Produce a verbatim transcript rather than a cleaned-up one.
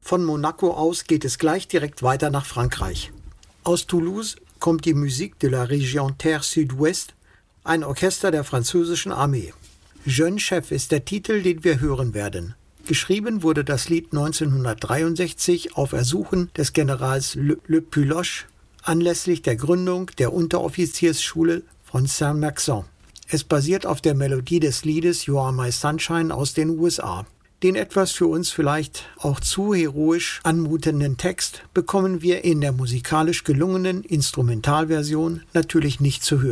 Von Monaco aus geht es gleich direkt weiter nach Frankreich. Aus Toulouse kommt die Musique de la Région Terre Sud-Ouest, ein Orchester der französischen Armee. Jeune Chef ist der Titel, den wir hören werden. Geschrieben wurde das Lied neunzehnhundertdreiundsechzig auf Ersuchen des Generals Le, Le Puloche anlässlich der Gründung der Unteroffiziersschule von Saint-Maxent. Es basiert auf der Melodie des Liedes You Are My Sunshine aus den U S A. Den etwas für uns vielleicht auch zu heroisch anmutenden Text bekommen wir in der musikalisch gelungenen Instrumentalversion natürlich nicht zu hören.